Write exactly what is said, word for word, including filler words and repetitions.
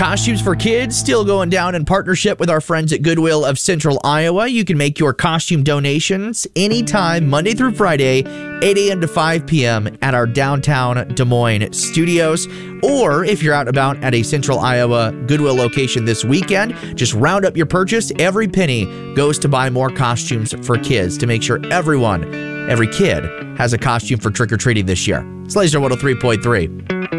Costumes for Kids still going down in partnership with our friends at Goodwill of Central Iowa. You can make your costume donations anytime, Monday through Friday, eight a.m. to five p.m. at our downtown Des Moines studios. Or if you're out and about at a Central Iowa Goodwill location this weekend, just round up your purchase. Every penny goes to buy more costumes for kids to make sure everyone, every kid, has a costume for trick-or-treating this year. It's Laser one oh three point three.